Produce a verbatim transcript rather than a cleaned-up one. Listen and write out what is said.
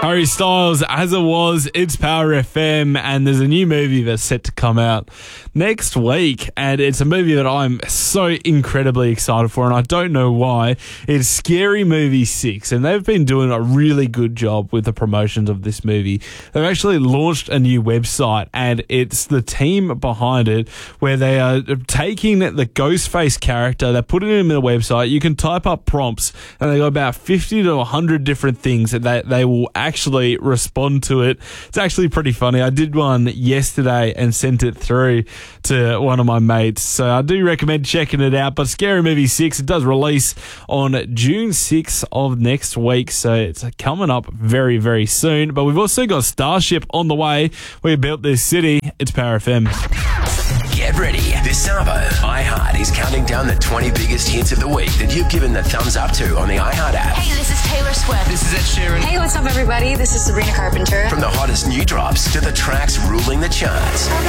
Harry Styles, As It Was, it's Power F M, and there's a new movie that's set to come out next week, and it's a movie that I'm so incredibly excited for, and I don't know why. It's Scary Movie six, and they've been doing a really good job with the promotions of this movie. They've actually launched a new website, and it's the team behind it where they are taking the Ghostface character, they're putting him in the website. You can type up prompts, and they got about fifty to one hundred different things that they, they will actually respond to it. It's actually pretty funny. I did one yesterday and sent it through to one of my mates, so I do recommend checking it out. But Scary Movie six, it does release on June sixth of next week, so it's coming up very, very soon. But we've also got Starship on the way. We built this city. It's Power F M. Get ready. This Savo, iHeart is counting down the twenty biggest hits of the week that you've given the thumbs up to on the iHeart app. Hey, this is Taylor Swift. This is Ed Sheeran. Hey, what's up, everybody? This is Sabrina Carpenter. From the hottest new drops to the tracks ruling the charts.